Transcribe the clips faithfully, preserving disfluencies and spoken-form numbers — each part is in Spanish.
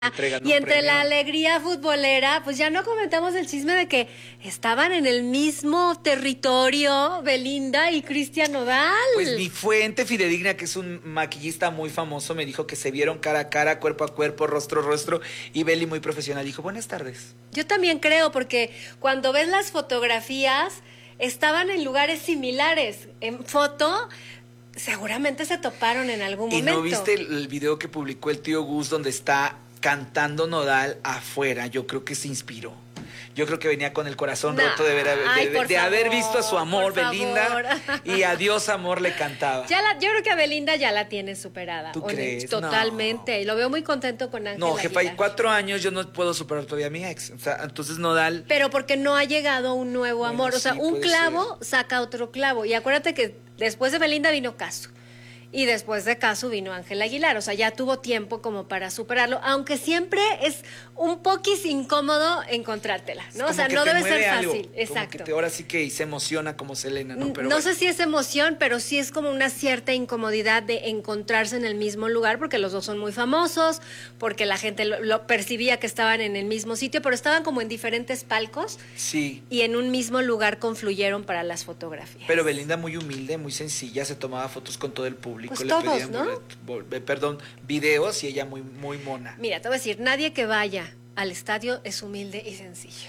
Entregan Y un entre premio. la alegría futbolera, pues ya no comentamos el chisme de que estaban en el mismo territorio Belinda y Cristian Nodal. Pues mi fuente fidedigna, que es un maquillista muy famoso, me dijo que se vieron cara a cara, cuerpo a cuerpo, rostro a rostro, y Beli, muy profesional, dijo, buenas tardes. Yo también creo, porque cuando ves las fotografías, estaban en lugares similares. En foto, seguramente se toparon en algún ¿Y momento. no viste el, el video que publicó el tío Gus donde está cantando Nodal afuera? Yo creo que se inspiró. Yo creo que venía con el corazón No, roto de, ver, de, ay, de- por de haber favor, visto a su amor, por Belinda, favor. y adiós amor le cantaba. Ya la, yo creo que a Belinda ya la tiene superada. ¿Tú Oye, crees? Totalmente. No. Y lo veo muy contento con Ángel No, jefa, y Aguilar. cuatro años yo no puedo superar todavía a mi ex. O sea, entonces Nodal... Pero porque no ha llegado un nuevo Bueno, amor. O sea, sí, un puede clavo saca otro clavo. Y acuérdate que después de Belinda vino Casu. Y después de Casu vino Ángel Aguilar. O sea, ya tuvo tiempo como para superarlo. Aunque siempre es un poquis incómodo encontrártela, ¿no? O como sea, que no te debe mueve ser algo, fácil. como que Exacto. te- ahora sí que se emociona como Selena, ¿no? Pero no bueno. sé si es emoción, pero sí es como una cierta incomodidad de encontrarse en el mismo lugar, porque los dos son muy famosos, porque la gente lo, lo percibía que estaban en el mismo sitio, pero estaban como en diferentes palcos Sí. y en un mismo lugar confluyeron para las fotografías. Pero Belinda muy humilde, muy sencilla, se tomaba fotos con todo el público. Pues le todos, pedían ¿no? bolet- bol- eh, perdón, videos y ella muy, muy mona. Mira, te voy a decir, nadie que vaya al estadio es humilde y sencillo.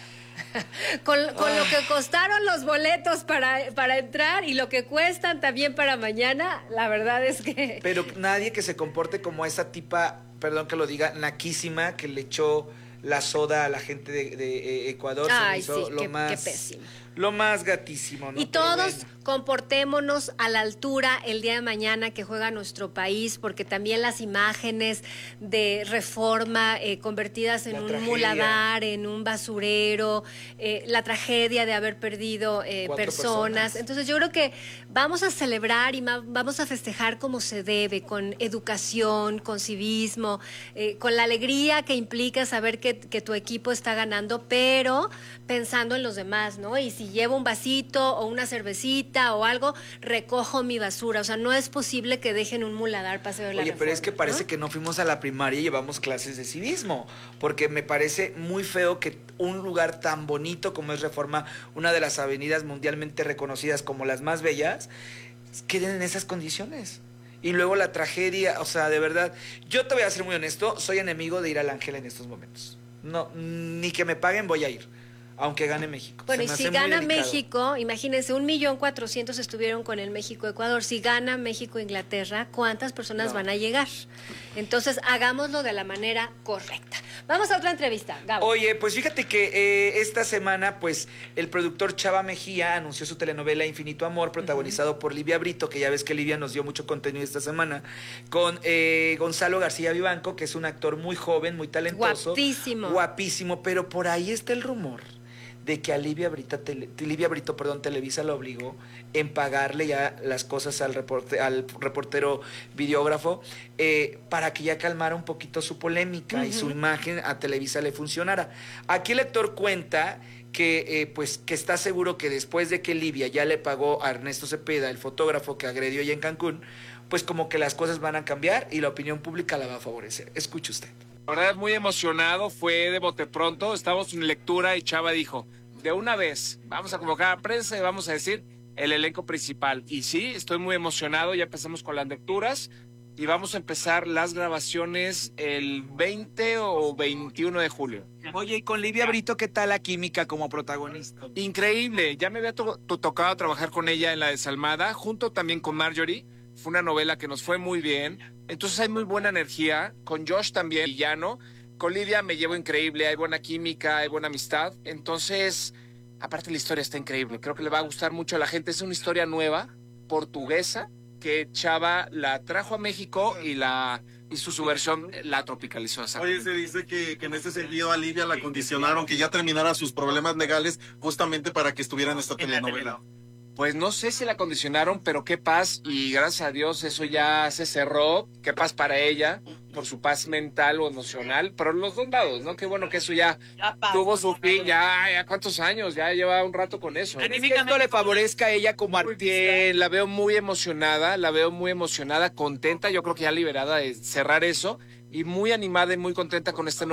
con con lo que costaron los boletos para, para entrar y lo que cuestan también para mañana, la verdad es que... Pero nadie que se comporte como esa tipa, perdón que lo diga, naquísima, que le echó la soda a la gente de, de, eh, Ecuador. se me Ay, hizo sí, lo qué- más, qué pésimo. Lo más gatísimo, ¿no? Y Pero todos bueno. comportémonos a la altura el día de mañana que juega nuestro país, porque también las imágenes de Reforma eh, convertidas en La un tragedia. muladar, en un basurero, eh, la tragedia de haber perdido eh, Cuatro personas. personas. Entonces yo creo que vamos a celebrar y ma- vamos a festejar como se debe, con educación, con civismo, eh, con la alegría que implica saber que, que tu equipo está ganando, pero pensando en los demás, ¿no? Y si llevo un vasito o una cervecita o algo, recojo mi basura. O sea, no es posible que dejen un muladar paseo de la Oye, pero es que Reforma, parece ¿no? que no fuimos a la primaria y llevamos clases de civismo, porque me parece muy feo que un lugar tan bonito como es Reforma, una de las avenidas mundialmente reconocidas como las más bellas, queden en esas condiciones. Y luego la tragedia, o sea, de verdad, yo te voy a ser muy honesto, soy enemigo de ir al Ángel en estos momentos. No, ni que me paguen voy a ir, aunque gane México. Bueno, Se y me si hace muy gana delicado. México, imagínense, un millón cuatrocientos estuvieron con el México-Ecuador. Si gana México-Inglaterra, ¿cuántas personas No. van a llegar? Entonces, hagámoslo de la manera correcta. Vamos a otra entrevista, Gabo. Oye, pues fíjate que eh, esta semana, pues, el productor Chava Mejía anunció su telenovela Infinito Amor, protagonizado por Livia Brito, que ya ves que Livia nos dio mucho contenido esta semana, con eh, Gonzalo García Vivanco, que es un actor muy joven, muy talentoso. Guapísimo. Guapísimo, pero por ahí está el rumor de que a Livia Brito, tele, Livia Brito, perdón, Televisa lo obligó en pagarle ya las cosas al, reporte, al reportero videógrafo eh, para que ya calmara un poquito su polémica uh-huh. y su imagen a Televisa le funcionara. Aquí el lector cuenta que eh, pues que está seguro que después de que Livia ya le pagó a Ernesto Cepeda, el fotógrafo que agredió allá en Cancún, pues como que las cosas van a cambiar y la opinión pública la va a favorecer. Escuche usted. La verdad, muy emocionado, fue de bote pronto, estábamos en lectura y Chava dijo, de una vez, vamos a convocar a prensa y vamos a decir el elenco principal. Y sí, estoy muy emocionado, ya empezamos con las lecturas y vamos a empezar las grabaciones el veinte o veintiuno de julio. Oye, y con Livia Brito, ¿qué tal la química como protagonista? Increíble, ya me había to to tocado trabajar con ella en La Desalmada, junto también con Marjorie. Fue una novela que nos fue muy bien. Entonces hay muy buena energía. Con Josh también, villano. Con Livia me llevo increíble. Hay buena química, hay buena amistad. Entonces, aparte la historia está increíble. Creo que le va a gustar mucho a la gente. Es una historia nueva, portuguesa, que Chava la trajo a México y la hizo su versión, la tropicalizó. Oye, se dice que, que en ese sentido a Livia la condicionaron, que ya terminara sus problemas legales justamente para que estuviera en esta telenovela. Pues no sé si la condicionaron, pero qué paz, y gracias a Dios eso ya se cerró, qué paz para ella, por su paz mental o emocional, pero los dos lados, ¿no? Qué bueno que eso ya, ya paz, tuvo su fin, ya, ya cuántos años, ya lleva un rato con eso. ¿Crees que esto le favorezca a ella como artista? Bien, la veo muy emocionada, la veo muy emocionada, contenta, yo creo que ya liberada de cerrar eso. y muy animada y muy contenta con este nuevo